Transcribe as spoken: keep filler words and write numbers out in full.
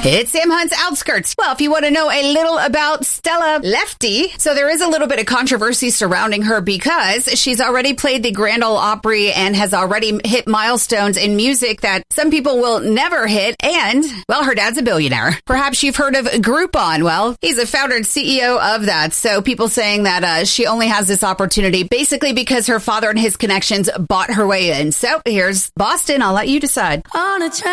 It's Sam Hunt's Outskirts. Well, if you want to know a little about Stella Lefty, so there is a little bit of controversy surrounding her because she's already played the Grand Ole Opry and has already hit milestones in music that some people will never hit. And, well, her dad's a billionaire. Perhaps you've heard of Groupon. Well, he's a founder and C E O of that. So people saying that uh, she only has this opportunity basically because her father and his connections bought her way in. So here's Boston. I'll let you decide. On a train.